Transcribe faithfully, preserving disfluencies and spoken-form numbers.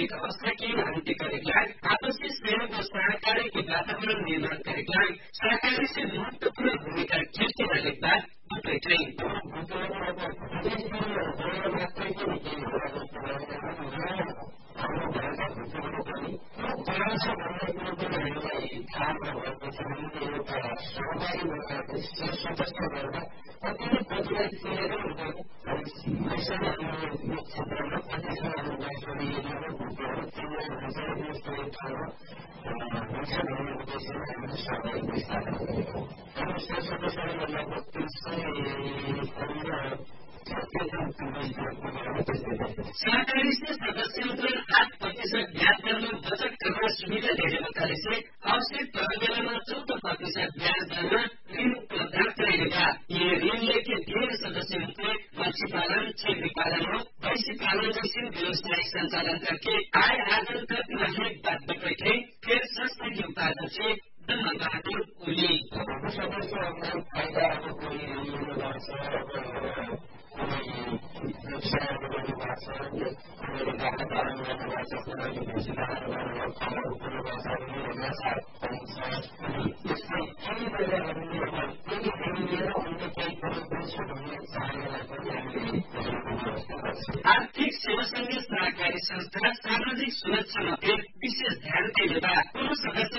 सामाजिक अवस्था की शांति करेगा, आपसी सहयोग और सहकारी के वातावरण निर्माण करेगा, सहकारी से महत्वपूर्ण भूमिका खेलते रहने का बताई। सहकारी से सदस्यहरूले आठ प्रतिशत ब्याज दरमा बचत गर्न सुविधा दिने बताले से आवश्यक प्रयोजनमा चौध प्रतिशत ब्याज दरमा ऋण उपलब्ध करेगा। ये ऋण लेके धेरै सदस्यहरूले मछली पालन, छेत्री पालन हो भैंसी पालन जैसे व्यवसाय संचालन करके आय आर्जन करते रहने बात बताए। फिर संस्था के उपाध्यक्ष दमन बहादुर ओली आर्थिक सेवा संघ सहकारी संस्था सामाजिक सुरक्षामा विशेष ध्यान दिएका कुनै सदस्य